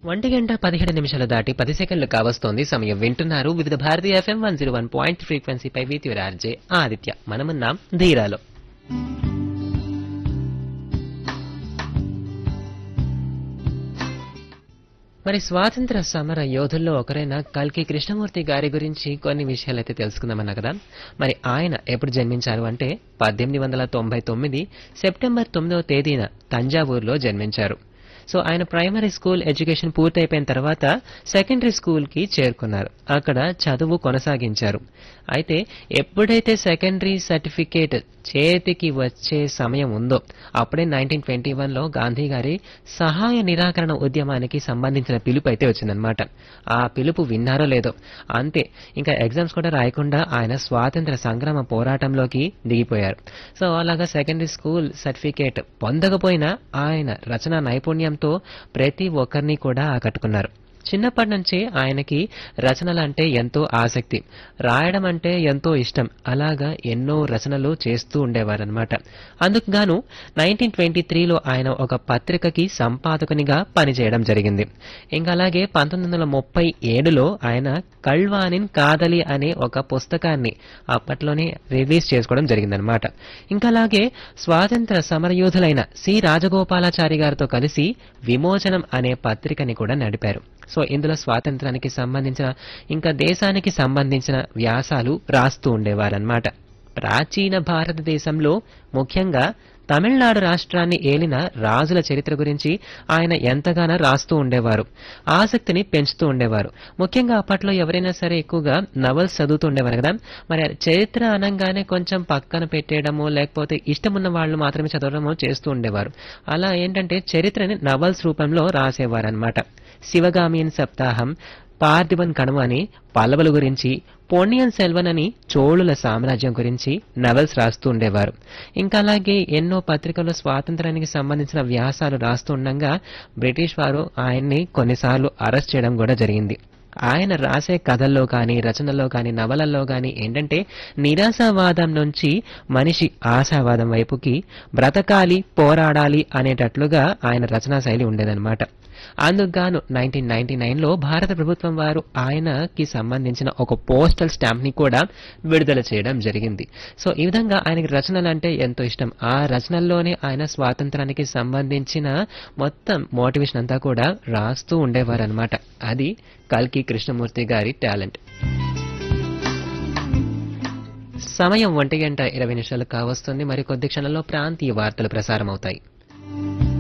1:17 దాటి 10 సెకండ్లు కావస్తోంది. సమయం వింటున్నారు వివిధ Bharati FM 101 ఫ్రీక్వెన్సీపై with your RJ Aditya. మనమున్నాం ధీరాలో. మరి స్వాతంత్ర సమర యోధుల్లో ఒకరైన కల్కి కృష్ణమూర్తి గారి గురించి కొన్ని విషయాలైతే తెలుసుకుందామన్నా కదా. మరి ఆయన ఎప్పుడు జన్మించారు అంటే 1899 సెప్టెంబర్ 9వ తేదీన తంజావూరులో జన్మించారు. సో ఆయన ప్రైమరీ స్కూల్ ఎడ్యుకేషన్ పూర్తయిపోయిన తర్వాత సెకండరీ స్కూల్ కి చేరుకున్నారు. అక్కడ చదువు కొనసాగించారు. అయితే ఎప్పుడైతే సెకండరీ సర్టిఫికేట్ చేతికి వచ్చే సమయం ఉందో అప్పుడే 1921లో గాంధీ గారి సహాయ నిరాకరణ ఉద్యమానికి సంబంధించిన పిలుపు అయితే వచ్చిందనమాట. ఆ పిలుపు విన్నారో లేదో అంతే, ఇంకా ఎగ్జామ్స్ కూడా రాయకుండా ఆయన స్వాతంత్ర సంగ్రామ పోరాటంలోకి దిగిపోయారు. సో అలాగా సెకండరీ స్కూల్ సర్టిఫికేట్ పొందకపోయినా ఆయన రచనా నైపుణ్యంతో ప్రతి ఒక్కరిని కూడా ఆకట్టుకున్నారు. చిన్నప్పటి నుంచి ఆయనకి రచనలంటే ఎంతో ఆసక్తి, రాయడం అంటే ఎంతో ఇష్టం. అలాగా ఎన్నో రచనలు చేస్తూ ఉండేవారనమాట. అందుకు గాను 1923లో ఆయన ఒక పత్రికకి సంపాదకునిగా పనిచేయడం జరిగింది. ఇంకా అలాగే 1937లో ఆయన కళ్వానిన్ కాదలి అనే ఒక పుస్తకాన్ని అప్పట్లోనే రిలీజ్ చేసుకోవడం జరిగిందనమాట. ఇంకా అలాగే స్వాతంత్ర సమరయోధులైన సి రాజగోపాలాచారి గారితో కలిసి విమోచనం అనే పత్రికని కూడా నడిపారు. సో ఇందులో స్వాతంత్రానికి సంబంధించిన ఇంకా దేశానికి సంబంధించిన వ్యాసాలు రాస్తూ ఉండేవారన్నమాట. ప్రాచీన భారతదేశంలో ముఖ్యంగా తమిళనాడు రాష్ట్రాన్ని ఏలిన రాజుల చరిత్ర గురించి ఆయన ఎంతగానో రాస్తూ ఉండేవారు, ఆసక్తిని పెంచుతూ ఉండేవారు. ముఖ్యంగా అప్పట్లో ఎవరైనా సరే ఎక్కువగా నవల్స్ చదువుతూ ఉండేవారు కదా. మరి చరిత్ర అనగానే కొంచెం పక్కన పెట్టేయడమో లేకపోతే ఇష్టమున్న వాళ్ళు మాత్రమే చదవడమో చేస్తూ ఉండేవారు. అలా ఏంటంటే చరిత్రని నవల్స్ రూపంలో రాసేవారనమాట. శివగామియన్ సప్తాహం, పార్థివన్ కణము అని పల్లవుల గురించి, పొన్నియన్ సెల్వన్ అని చోళుల సామ్రాజ్యం గురించి నవల్స్ రాస్తూ ఉండేవారు. ఇంకా అలాగే ఎన్నో పత్రికల్లో స్వాతంత్రానికి సంబంధించిన వ్యాసాలు రాస్తూ ఉండగా బ్రిటిష్ వారు ఆయన్ని కొన్నిసార్లు అరెస్ట్ చేయడం కూడా జరిగింది. ఆయన రాసే కథల్లో కానీ రచనల్లో కానీ నవలల్లో కానీ ఏంటంటే నిరాశావాదం నుంచి మనిషి ఆశావాదం వైపుకి బ్రతకాలి, పోరాడాలి అనేటట్లుగా ఆయన రచనా శైలి ఉండేదన్నమాట. అందుకుగాను 1999లో భారత ప్రభుత్వం వారు ఆయనకి సంబంధించిన ఒక పోస్టల్ స్టాంప్ ని కూడా విడుదల చేయడం జరిగింది. సో ఈ విధంగా ఆయనకి రచనలు అంటే ఎంతో ఇష్టం. ఆ రచనల్లోనే ఆయన స్వాతంత్రానికి సంబంధించిన మొత్తం మోటివేషన్ అంతా కూడా రాస్తూ ఉండేవారనమాట. అది కల్కి కృష్ణమూర్తి గారి టాలెంట్. సమయం 1:20 కావస్తుంది. మరి కొద్ది క్షణంలో ప్రాంతీయ వార్తలు ప్రసారం అవుతాయి.